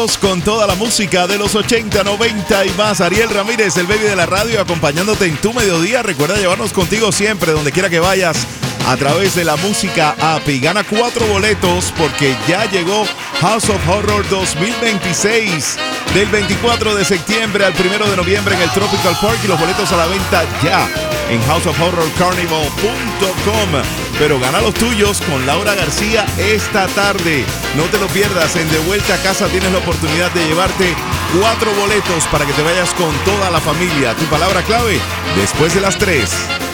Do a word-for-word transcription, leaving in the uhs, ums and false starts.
Seguimos con toda la música de los ochenta, noventa y más. Ariel Ramírez, el baby de la radio, acompañándote en tu mediodía. Recuerda llevarnos contigo siempre, donde quiera que vayas, a través de la música app. Y gana cuatro boletos porque ya llegó House of Horror dos mil veintiséis. Del veinticuatro de septiembre al primero de noviembre en el Tropical Park. Y los boletos a la venta ya en house of horror carnival punto com. Pero gana los tuyos con Laura García esta tarde. No te lo pierdas. En De Vuelta a Casa tienes la oportunidad de llevarte cuatro boletos para que te vayas con toda la familia. Tu palabra clave después de las tres.